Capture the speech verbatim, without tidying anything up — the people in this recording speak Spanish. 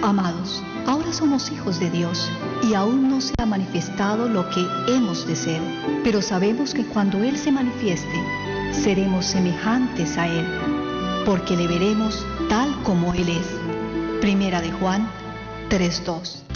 Amados, ahora somos hijos de Dios y aún no se ha manifestado lo que hemos de ser, pero sabemos que cuando Él se manifieste, seremos semejantes a Él, porque le veremos tal como Él es. Primera de Juan tres dos.